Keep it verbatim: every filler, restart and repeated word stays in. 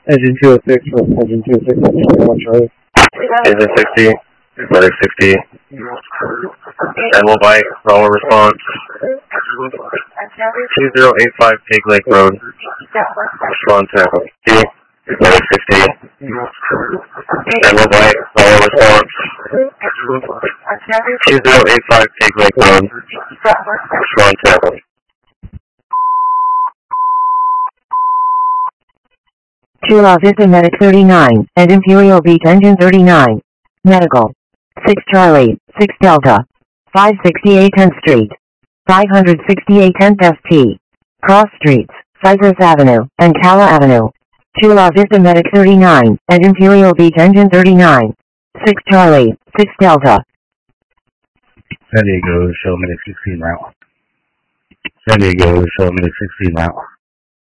Engine two oh six, engine two oh six, one Charlie. Engine sixty, medic sixty. Animal bite, follow response. two zero eight five Pig Lake Road. Respond to medic sixty. Animal bite, follow response. two zero eight five Pig Lake Road. Respond to Chula Vista Medic thirty-nine, and Imperial Beach Engine thirty-nine. Medical. six Charlie, six Delta. five sixty-eight tenth Street. five sixty-eight tenth S T. Cross Streets, Cypress Avenue, and Cala Avenue. Chula Vista Medic thirty-nine, and Imperial Beach Engine thirty-nine. six Charlie, six Delta. San Diego, show Medic sixteen route. San Diego, show Medic sixteen route.